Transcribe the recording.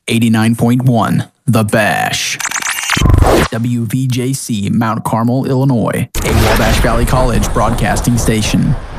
89.1 The Bash. WVJC, Mount Carmel, Illinois, a Wabash Valley College broadcasting station.